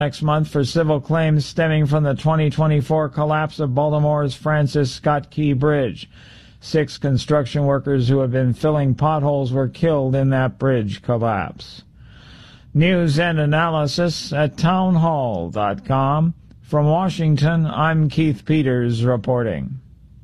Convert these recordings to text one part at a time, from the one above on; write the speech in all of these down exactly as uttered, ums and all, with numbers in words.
next month for civil claims stemming from the twenty twenty-four collapse of Baltimore's Francis Scott Key Bridge. Six construction workers who have been filling potholes were killed in that bridge collapse. News and analysis at townhall dot com. From Washington, I'm Keith Peters reporting.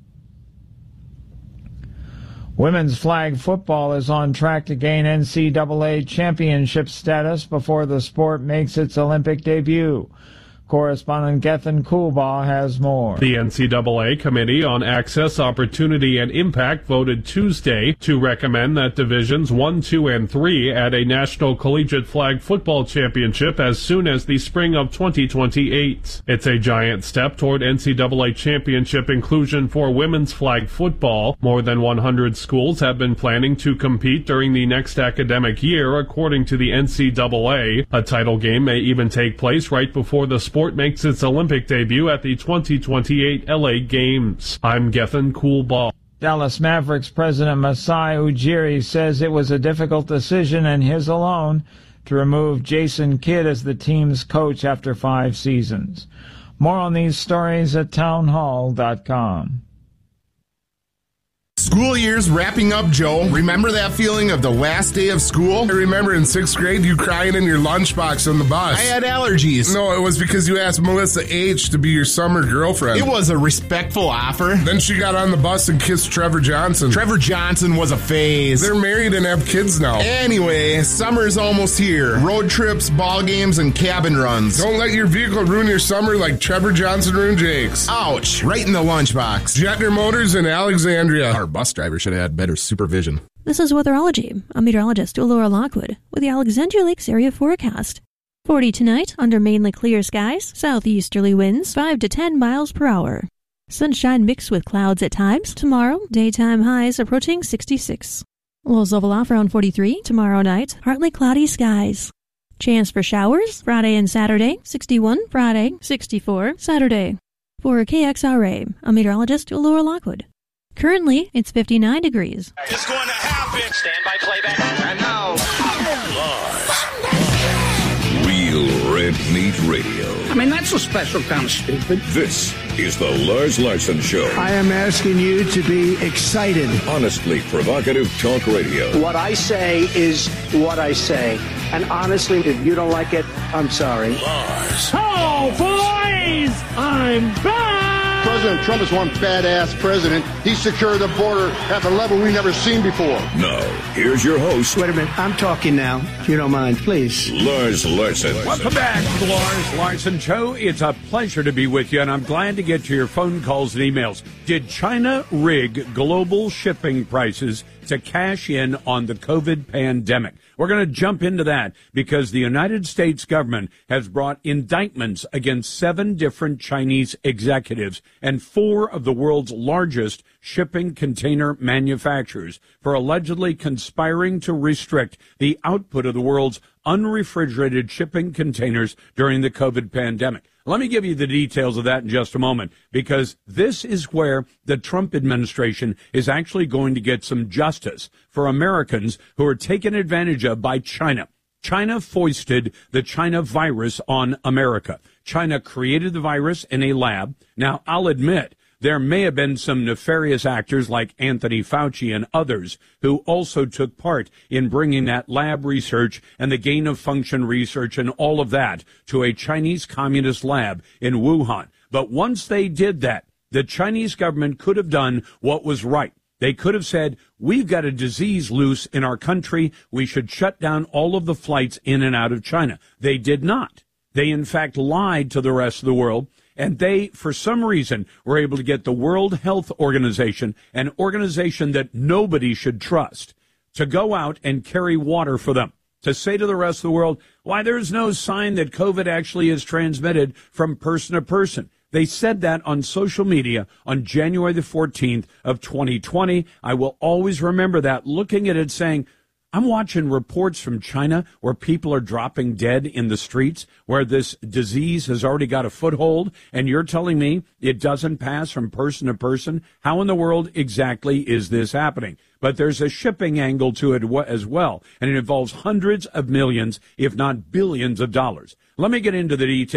Women's flag football is on track to gain N C double A championship status before the sport makes its Olympic debut. Correspondent Gethin Coolbaugh has more. The N C double A Committee on Access, Opportunity, and Impact voted Tuesday to recommend that Divisions one, two, and three add a National Collegiate Flag Football Championship as soon as the spring of twenty twenty-eight. It's a giant step toward N C double A championship inclusion for women's flag football. More than one hundred schools have been planning to compete during the next academic year, according to the N C double A. A title game may even take place right before the sport makes its Olympic debut at the twenty twenty-eight L A Games. I'm Gethin Coolbaugh. Dallas Mavericks president Masai Ujiri says it was a difficult decision and his alone to remove Jason Kidd as the team's coach after five seasons. More on these stories at townhall dot com. School year's wrapping up, Joe. Remember that feeling of the last day of school? I remember in sixth grade you crying in your lunchbox on the bus. I had allergies. No, it was because you asked Melissa H. to be your summer girlfriend. It was a respectful offer. Then she got on the bus and kissed Trevor Johnson. Trevor Johnson was a phase. They're married and have kids now. Anyway, summer's almost here. Road trips, ball games, and cabin runs. Don't let your vehicle ruin your summer like Trevor Johnson ruined Jake's. Ouch. Right in the lunchbox. Jetner Motors in Alexandria. Our bus driver should have had better supervision. This is Weatherology. I'm meteorologist Laura Lockwood with the Alexandria Lakes area forecast. forty tonight under mainly clear skies, southeasterly winds five to ten miles per hour. Sunshine mixed with clouds at times. Tomorrow, daytime highs approaching sixty-six. Lows level off around forty-three. Tomorrow night, partly cloudy skies. Chance for showers Friday and Saturday, sixty-one. Friday, sixty-four. Saturday. For K X R A, I'm meteorologist Laura Lockwood. Currently, it's fifty-nine degrees. It's going to happen. Stand by playback. And now, Lars. Real Red Meat Radio. I mean, that's a special kind of stupid. This is the Lars Larson Show. I am asking you to be excited. Honestly provocative talk radio. What I say is what I say. And honestly, if you don't like it, I'm sorry. Lars. Oh, boys! I'm back! President Trump is one badass president. He secured the border at the level we've never seen before. Now, here's your host. Wait a minute. I'm talking now, if you don't mind, please. Lars Larson. Welcome back to the Lars Larson Show. It's a pleasure to be with you, and I'm glad to get to your phone calls and emails. Did China rig global shipping prices to cash in on the COVID pandemic? We're going to jump into that because the United States government has brought indictments against seven different Chinese executives and four of the world's largest shipping container manufacturers for allegedly conspiring to restrict the output of the world's unrefrigerated shipping containers during the COVID pandemic. Let me give you the details of that in just a moment, because this is where the Trump administration is actually going to get some justice for Americans who are taken advantage of by China. China foisted the China virus on America. China created the virus in a lab. Now, I'll admit, there may have been some nefarious actors like Anthony Fauci and others who also took part in bringing that lab research and the gain of function research and all of that to a Chinese communist lab in Wuhan. But once they did that, the Chinese government could have done what was right. They could have said, we've got a disease loose in our country. We should shut down all of the flights in and out of China. They did not. They, in fact, lied to the rest of the world. And they, for some reason, were able to get the World Health Organization, an organization that nobody should trust, to go out and carry water for them, to say to the rest of the world, why, there's no sign that COVID actually is transmitted from person to person. They said that on social media on January the fourteenth of twenty twenty. I will always remember that, looking at it saying, I'm watching reports from China where people are dropping dead in the streets, where this disease has already got a foothold, and you're telling me it doesn't pass from person to person? How in the world exactly is this happening? But there's a shipping angle to it as well, and it involves hundreds of millions, if not billions of dollars. Let me get into the details.